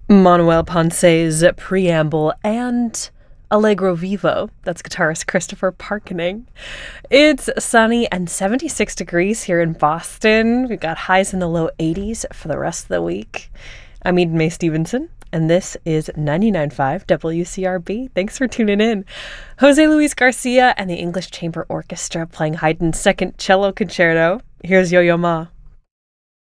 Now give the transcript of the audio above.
Manuel Ponce's Preamble, and Allegro Vivo. That's guitarist Christopher Parkening. It's sunny and 76 degrees here in Boston. We've got highs in the low 80s for the rest of the week. I'm Eden Mae Stevenson, and this is 99.5 WCRB. Thanks for tuning in. Jose Luis Garcia and the English Chamber Orchestra playing Haydn's Second Cello Concerto. Here's Yo-Yo Ma.